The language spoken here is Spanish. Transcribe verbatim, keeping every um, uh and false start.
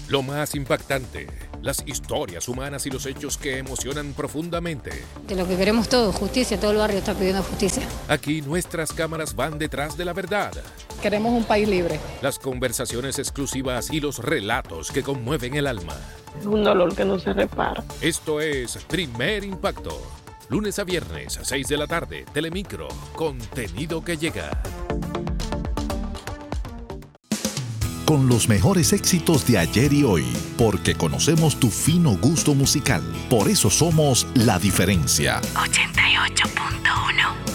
Lo más impactante, las historias humanas y los hechos que emocionan profundamente. De lo que queremos todos, justicia, todo el barrio está pidiendo justicia. Aquí nuestras cámaras van detrás de la verdad. Queremos un país libre. Las conversaciones exclusivas y los relatos que conmueven el alma. Es un dolor que no se repara. Esto es Primer Impacto. Lunes a viernes a seis de la tarde, Telemicro, contenido que llega. Con los mejores éxitos de ayer y hoy, porque conocemos tu fino gusto musical. Por eso somos La Diferencia. ochenta y ocho punto uno